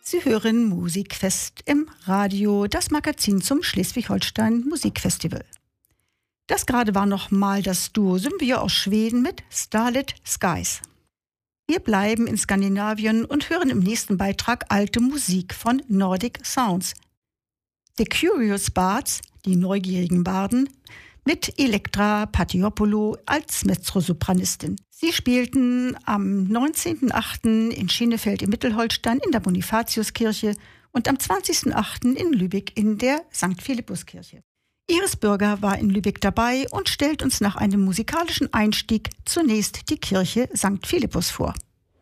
Sie hören Musikfest im Radio, das Magazin zum Schleswig-Holstein Musikfestival. Das gerade war nochmal das Duo Symbio aus Schweden mit Starlit Skies. Wir bleiben in Skandinavien und hören im nächsten Beitrag alte Musik von Nordic Sounds. The Curious Bards, die neugierigen Barden, mit Elektra Patiopoulou als Mezzosopranistin. Sie spielten am 19.08. in Schenefeld im Mittelholstein in der Bonifatiuskirche und am 20.08. in Lübeck in der St. Philippuskirche. Iris Bürger war in Lübeck dabei und stellt uns nach einem musikalischen Einstieg zunächst die Kirche St. Philippus vor.